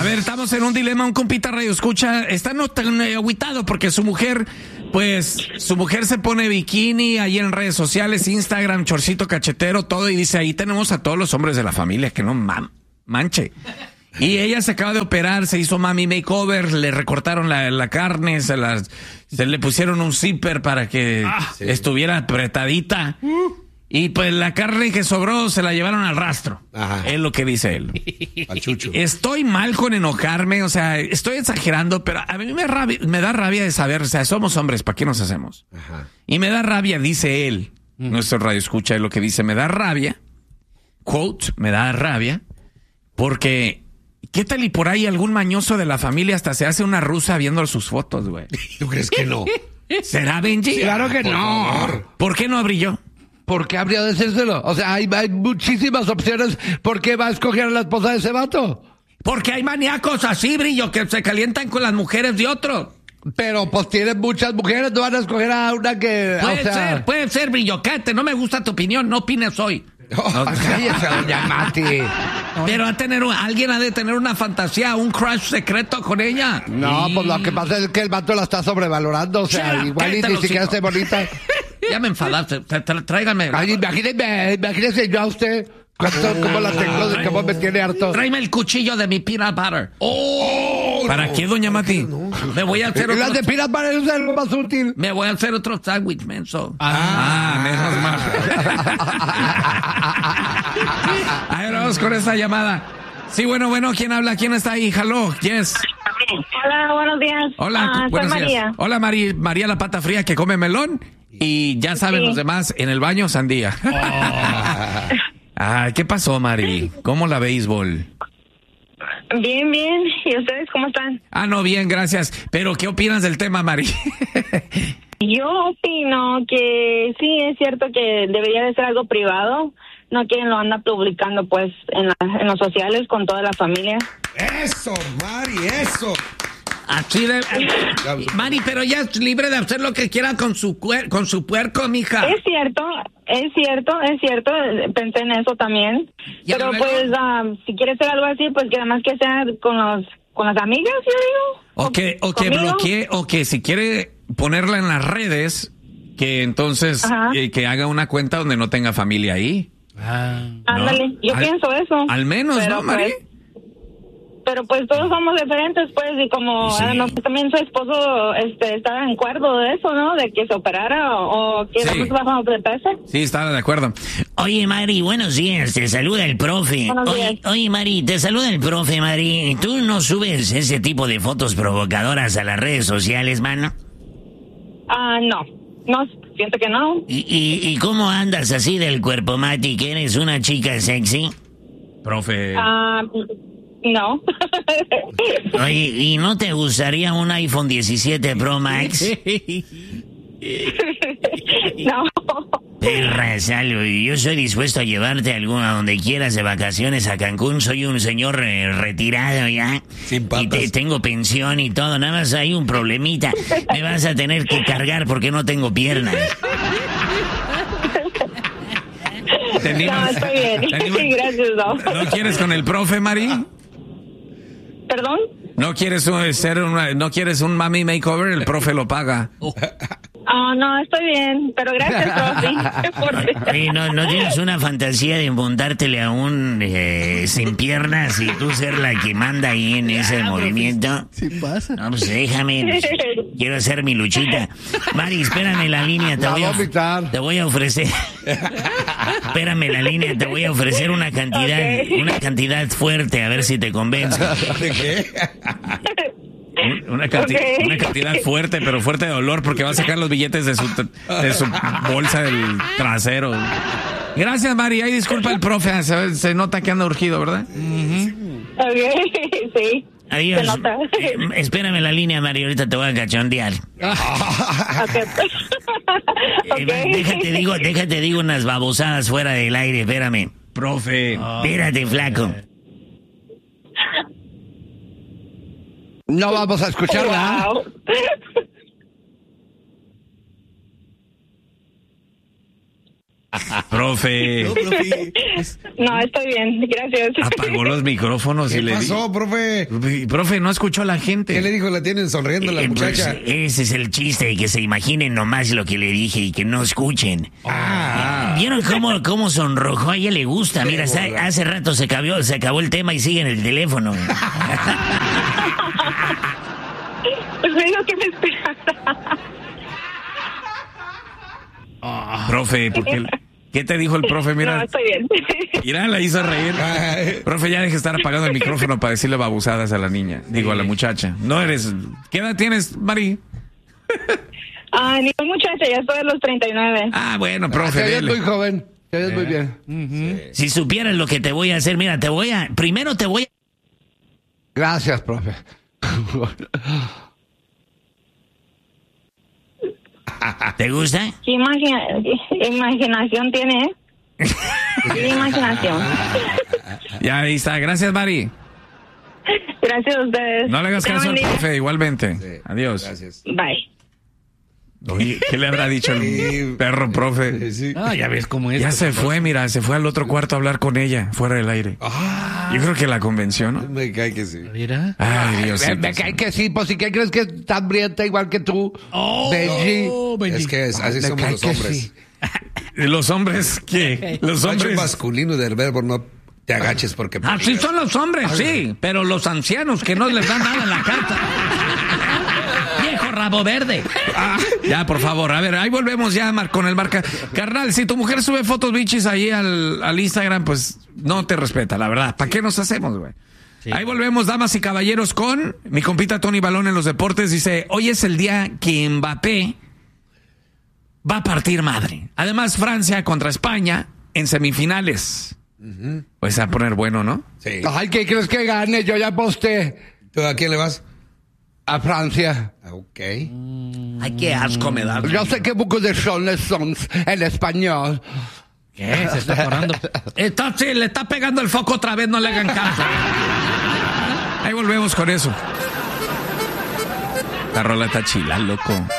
A ver, estamos en un dilema, un compita radio escucha, está no tan agüitado porque su mujer se pone bikini ahí en redes sociales, Instagram, chorcito cachetero, todo, y dice, ahí tenemos a todos los hombres de la familia, que no manche. Y ella se acaba de operar, se hizo mami makeover, le recortaron la carne, se le pusieron un zipper para que estuviera apretadita. Y pues la carne que sobró se la llevaron al rastro. Ajá. Es lo que dice él. Al chucho. Estoy mal con enojarme, o sea, estoy exagerando, pero a mí me da rabia de saber, o sea, somos hombres, ¿para qué nos hacemos? Ajá. Y me da rabia, dice él, nuestro radio escucha, es lo que dice, me da rabia, quote, me da rabia, porque, ¿qué tal y por ahí algún mañoso de la familia hasta se hace una rusa viendo sus fotos, güey? ¿Tú crees que no? ¿Será, Benji? Claro que no. Favor. ¿Por qué no abrilló? ¿Por qué habría de decírselo? O sea, hay muchísimas opciones. ¿Por qué va a escoger a la esposa de ese vato? Porque hay maníacos así, Brillo, que se calientan con las mujeres de otro. Pero pues tienen muchas mujeres, no van a escoger a una que... Puede ser, Brillo, cállate, no me gusta tu opinión, no opines hoy. Cállese, doña Mati. Pero alguien ha de tener una fantasía, un crush secreto con ella. No, pues lo que pasa es que el vato la está sobrevalorando, o sea, igual y ni siquiera esté bonita. Ya me enfadaste, tráigame. Ay, imagínese yo a usted, cómo la tengo, de cómo me tiene harto. Tráeme el cuchillo de mi peanut butter. ¿Para qué, doña Mati? Me voy a hacer otro... Las de peanut butter es lo más útil. Me voy a hacer otro sándwich, menso. Menos mal. A ver, vamos con esa llamada. Sí, bueno, ¿quién habla? ¿Quién está ahí? Hello, yes. Hola, buenos días. Hola, buenos soy María. días. Hola, María la pata fría que come melón. Y ya saben los demás, en el baño, sandía. ¿Qué pasó, Mari? ¿Cómo la béisbol? Bien, bien. ¿Y ustedes cómo están? No, bien, gracias. Pero, ¿qué opinas del tema, Mari? Yo opino que sí, es cierto que debería de ser algo privado. No quien lo anda publicando, pues, en los sociales con toda la familia. ¡Eso, Mari, eso! Aquí Mari, pero ella es libre de hacer lo que quiera con su puerco, mija. Es cierto. Pensé en eso también. Pero pues, si quiere hacer algo así, pues que además que sea con las amigas, yo digo. O que bloquee, o que si quiere ponerla en las redes, que entonces que haga una cuenta donde no tenga familia ahí. Ándale, ¿no? Yo pienso eso. Al menos, pero, ¿no, Mari? Pero pues todos somos diferentes, pues, y como también su esposo estaba en acuerdo de eso, ¿no? De que se operara o que bajamos de peso. Sí, estaba de acuerdo. Oye, Mari, buenos días, te saluda el profe. Oye, Mari, te saluda el profe, Mari. ¿Tú no subes ese tipo de fotos provocadoras a las redes sociales, mano? No, siento que no. ¿Y cómo andas así del cuerpo, Mati, que eres una chica sexy? Profe. No. Oye, ¿y no te gustaría un iPhone 17 Pro Max? No. Perra, salvo, yo soy dispuesto a llevarte a donde quieras de vacaciones a Cancún. Soy un señor retirado ya. Sin patas. Y tengo pensión y todo. Nada más hay un problemita. Me vas a tener que cargar porque no tengo piernas. No, estoy bien. Gracias, no. ¿No quieres con el profe, Mari? ¿Perdón? ¿No quieres no quieres un mami makeover? El profe lo paga. No, estoy bien, pero gracias, profe. Oye, ¿no tienes una fantasía de montártele a un sin piernas y tú ser la que manda ahí en ese movimiento? Sí pasa. No, pues déjame. Quiero hacer mi luchita. Mari, espérame en la línea. Te voy a ofrecer. Espérame en la línea. Te voy a ofrecer una cantidad fuerte, a ver si te convence. ¿De qué? Una cantidad fuerte, pero fuerte de dolor, porque va a sacar los billetes de su bolsa del trasero. Gracias, Mari. Ay, disculpa el profe, se nota que anda urgido, ¿verdad? Sí. Adiós. Se nota. Espérame en la línea, Mari, ahorita te voy a cachondear. Déjate digo unas babosadas fuera del aire, espérame. Profe. Espérate, flaco. No vamos a escucharla. Wow. Profe. No, profe. No, estoy bien, gracias. Apagó los micrófonos ¿Qué y le pasó, profe? Profe, no escuchó a la gente. ¿Qué le dijo? La tienen sonriendo la muchacha. Pues, ese es el chiste, que se imaginen nomás lo que le dije y que no escuchen. ¿Vieron cómo sonrojó? A ella le gusta. Mira, hace rato se acabó el tema y sigue en el teléfono. Pues me dijo que me esperara. Profe, ¿qué te dijo el profe? Mira, No, estoy bien. mira, la hizo reír. Profe, ya deje de estar apagando el micrófono para decirle babuzadas a la niña. Digo, a la muchacha. No eres... ¿Qué edad tienes, Mari? Ni muchacha, ya estoy a los 39. Bueno, profe, Te ves dele. muy joven. Te ves muy bien. Si supieras lo que te voy a hacer, mira, primero te voy a... Gracias, profe. ¿Te gusta? ¿Qué imaginación tiene, eh? ¿Qué imaginación? Ya, ahí está. Gracias, Mari. Gracias a ustedes. No le hagas Que caso al bendiga. profe, igualmente. Sí, Adiós. Gracias. Bye. Oye, ¿qué le habrá dicho el perro, profe? Sí. Ya ves cómo es. Ya se fue, mira, se fue al otro cuarto a hablar con ella, fuera del aire. Yo creo que la convenció, ¿no? Me cae que sí. Mira. Ay, Diosito. Me cae que sí, pues, ¿y qué crees que está hambrienta igual que tú? Benji. Es que así Me somos cae los que hombres. sí. ¿Los hombres qué? Los Macho hombres... masculino del verbo, no te agaches porque... Así son los hombres, sí, pero los ancianos que no les dan nada en la carta. Viejo rabo verde. Ya, por favor, a ver, ahí volvemos ya con el marca. Carnal, si tu mujer sube fotos bichis ahí al Instagram, pues no te respeta, la verdad. ¿Para qué nos hacemos, güey? Sí. Ahí volvemos, damas y caballeros, con mi compita Tony Balón en los deportes. Dice, hoy es el día que Mbappé va a partir madre. Además, Francia contra España en semifinales. Pues a poner bueno, ¿no? Sí. Ay, ¿qué crees que gane? Yo ya aposté ¿Tú a quién le vas? a Francia. Ok. Ay, qué asco me da. Yo sé que beaucoup de choses son en español. ¿Qué? Se está parando. Sí, le está pegando el foco otra vez, no le hagan caso. Ahí volvemos con eso. La rola está chila, loco.